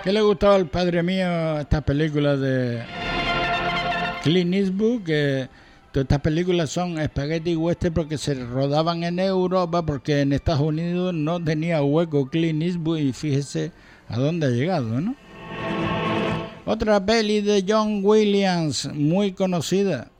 ¿Qué le gustaba al padre mío estas películas de Clint Eastwood? Que todas estas películas son spaghetti western porque se rodaban en Europa, porque en Estados Unidos no tenía hueco Clint Eastwood, y fíjese a dónde ha llegado, ¿no? Otra peli de John Williams muy conocida,